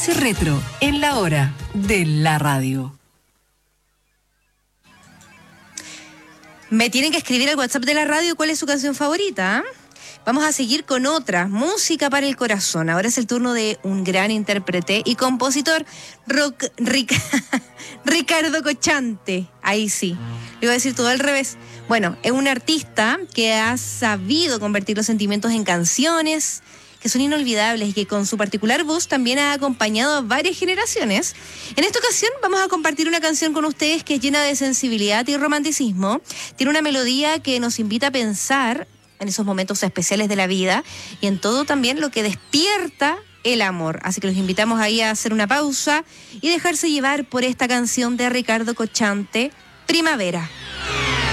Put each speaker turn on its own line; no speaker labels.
Espacio Retro en la hora de la radio.
Me tienen que escribir al WhatsApp de la radio cuál es su canción favorita. Vamos a seguir con otra, música para el corazón. Ahora es el turno de un gran intérprete y compositor, Ricardo Cocchante. Ahí sí, le iba a decir todo al revés. Bueno, es un artista que ha sabido convertir los sentimientos en canciones que son inolvidables y que con su particular voz también ha acompañado a varias generaciones. En esta ocasión vamos a compartir una canción con ustedes que es llena de sensibilidad y romanticismo. Tiene una melodía que nos invita a pensar en esos momentos especiales de la vida y en todo también lo que despierta el amor. Así que los invitamos ahí a hacer una pausa y dejarse llevar por esta canción de Ricardo Cocchante, Primavera.